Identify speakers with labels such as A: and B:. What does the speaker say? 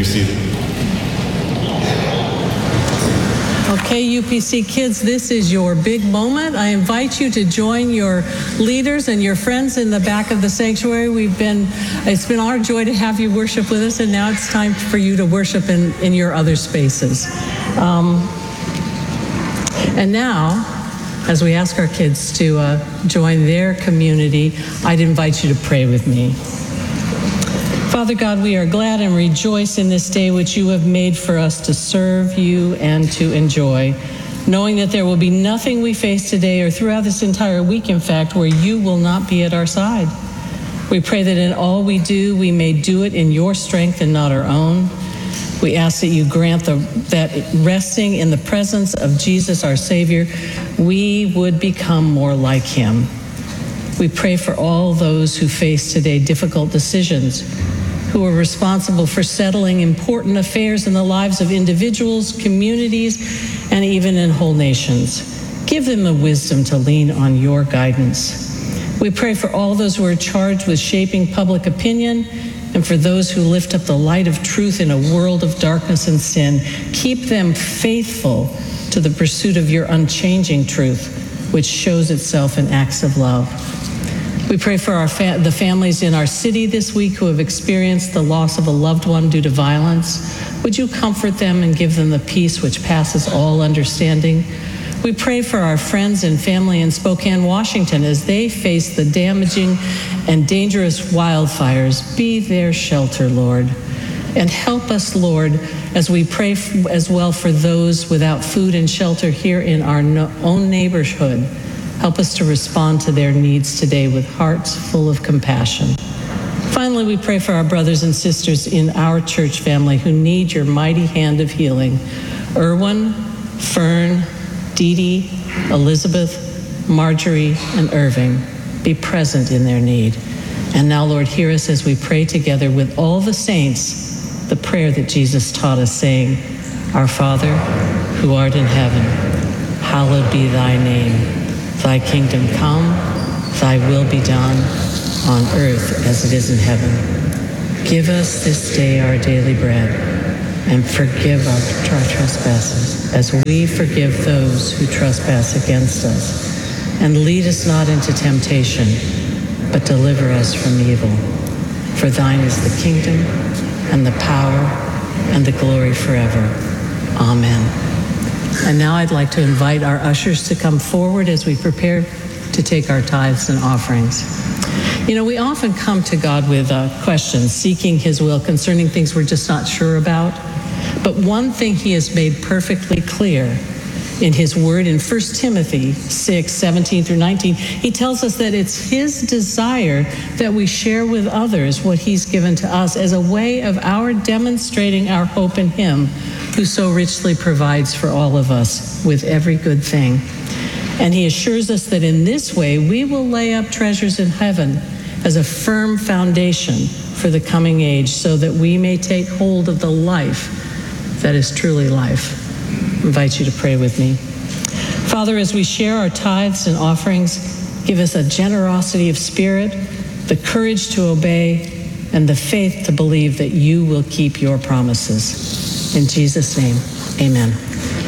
A: be seated.
B: Okay, UPC kids, this is your big moment. I invite you to join your leaders and your friends in the back of the sanctuary. It's been our joy to have you worship with us, and now it's time for you to worship in your other spaces. And now, as we ask our kids to join their community, I'd invite you to pray with me. Father God, we are glad and rejoice in this day which you have made for us to serve you and to enjoy, knowing that there will be nothing we face today or throughout this entire week, in fact, where you will not be at our side. We pray that in all we do, we may do it in your strength and not our own. We ask that you grant that resting in the presence of Jesus, our Savior, we would become more like him. We pray for all those who face today difficult decisions, who are responsible for settling important affairs in the lives of individuals, communities, and even in whole nations. Give them the wisdom to lean on your guidance. We pray for all those who are charged with shaping public opinion, and for those who lift up the light of truth in a world of darkness and sin. Keep them faithful to the pursuit of your unchanging truth, which shows itself in acts of love. We pray for the families in our city this week who have experienced the loss of a loved one due to violence. Would you comfort them and give them the peace which passes all understanding? We pray for our friends and family in Spokane, Washington, as they face the damaging and dangerous wildfires. Be their shelter, Lord. And help us, Lord, as we pray as well for those without food and shelter here in our own neighborhood. Help us to respond to their needs today with hearts full of compassion. Finally, we pray for our brothers and sisters in our church family who need your mighty hand of healing. Erwin, Fern, Dee Dee, Elizabeth, Marjorie, and Irving, be present in their need. And now, Lord, hear us as we pray together with all the saints the prayer that Jesus taught us, saying, Our Father, who art in heaven, hallowed be thy name. Thy kingdom come, thy will be done, on earth as it is in heaven. Give us this day our daily bread, and forgive our trespasses, as we forgive those who trespass against us. And lead us not into temptation, but deliver us from evil. For thine is the kingdom, and the power, and the glory forever. Amen. And now I'd like to invite our ushers to come forward as we prepare to take our tithes and offerings. You know, we often come to God with questions, seeking his will concerning things we're just not sure about. But one thing he has made perfectly clear in his word in 1 Timothy 6:17-19, he tells us that it's his desire that we share with others what he's given to us as a way of our demonstrating our hope in him, who so richly provides for all of us with every good thing. And he assures us that in this way we will lay up treasures in heaven as a firm foundation for the coming age, so that we may take hold of the life that is truly life. I invite you to pray with me. Father, as we share our tithes and offerings, give us a generosity of spirit, the courage to obey, and the faith to believe that you will keep your promises. In Jesus' name, amen.